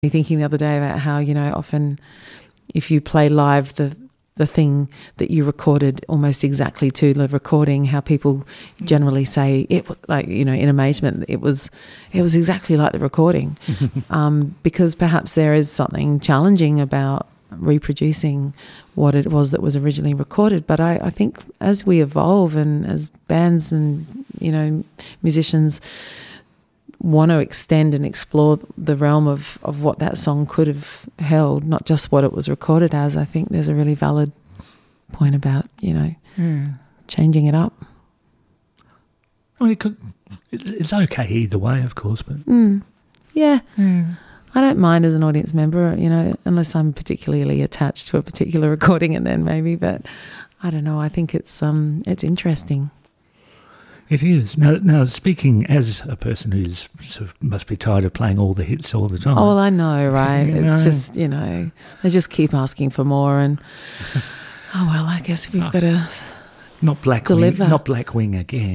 Thinking the other day about how, often if you play live the thing that you recorded almost exactly to the recording, how people generally say it, like, in amazement, it was exactly like the recording. Because perhaps there is something challenging about reproducing what it was that was originally recorded. But I think as we evolve and as bands and, musicians want to extend and explore the realm of what that song could have held, not just what it was recorded as, I think there's a really valid point about, changing it up. I mean, it's okay either way, of course, but... Yeah. I don't mind as an audience member, unless I'm particularly attached to a particular recording, and then maybe, but I don't know, I think it's interesting. It is. Now, speaking as a person who's sort of must be tired of playing all the hits all the time. Oh, well, I know, right? It's just, they just keep asking for more, and I guess we've got to deliver. Not Blackwing again.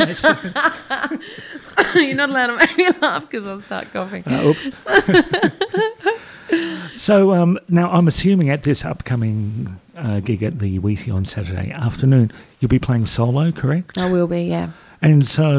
You're not allowed to make me laugh because I'll start coughing. Oops. So now I'm assuming at this upcoming gig at the Wheatie on Saturday afternoon, you'll be playing solo, correct? I will be, yeah. And so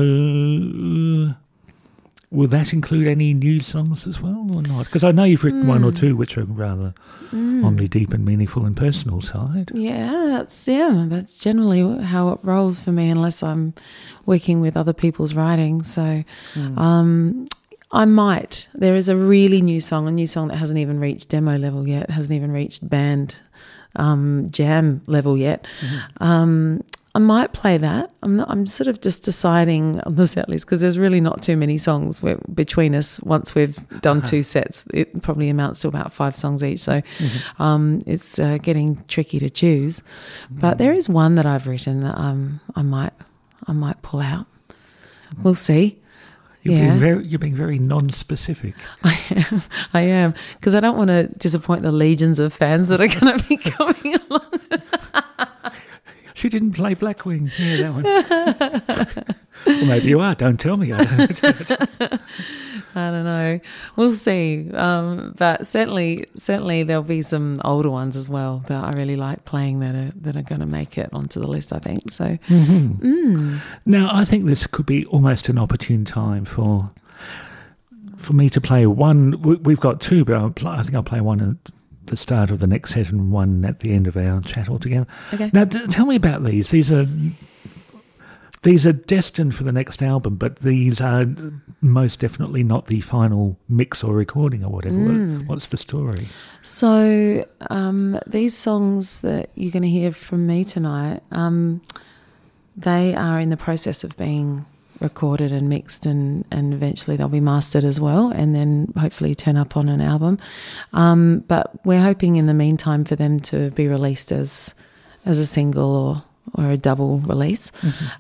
will that include any new songs as well or not? Because I know you've written one or two which are rather on the deep and meaningful and personal side. Yeah, that's generally how it rolls for me, unless I'm working with other people's writing. So I might. There is a new song that hasn't even reached demo level yet, hasn't even reached band jam level yet. I might play that. I'm sort of just deciding on the set list, because there's really not too many songs between us. Once we've done two sets, it probably amounts to about 5 songs each. So it's getting tricky to choose. But there is one that I've written that I might pull out. We'll see. You're being very non-specific. I am, because I don't want to disappoint the legions of fans that are going to be coming along. She didn't play Blackwing. Yeah, that one. Well, maybe you are. Don't tell me. I don't know. We'll see. But certainly there'll be some older ones as well that I really like playing that are going to make it onto the list, I think. So, Now, I think this could be almost an opportune time for me to play one. We've got two, but I think I'll play one at the start of the next set and one at the end of our chat altogether. Okay. Now, tell me about these. These are destined for the next album, but these are most definitely not the final mix or recording or whatever. What's the story? So these songs that you're going to hear from me tonight, they are in the process of being recorded and mixed, and eventually they'll be mastered as well, and then hopefully turn up on an album. But we're hoping in the meantime for them to be released as a single or a double release.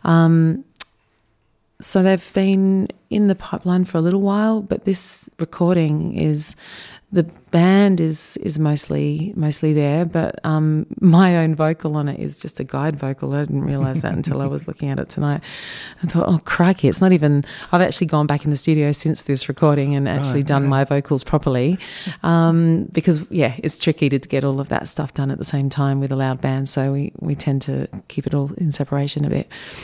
So they've been in the pipeline for a little while, but this recording is, the band is mostly there, but my own vocal on it is just a guide vocal. I didn't realise that until I was looking at it tonight. I thought, oh, crikey, it's not even... I've actually gone back in the studio since this recording and actually done my vocals properly, because, it's tricky to get all of that stuff done at the same time with a loud band, so we tend to keep it all in separation a bit.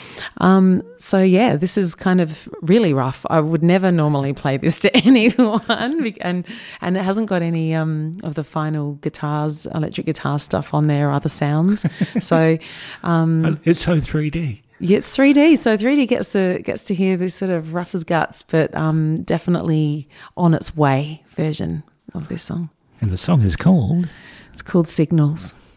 This is kind of really rough. I would never normally play this to anyone, and it hasn't got any of the final guitars, electric guitar stuff on there or other sounds. So it's so 3D. Yeah, it's 3D. So 3D gets to hear this sort of rough as guts, but definitely on its way version of this song. And the song is called? It's called Signals.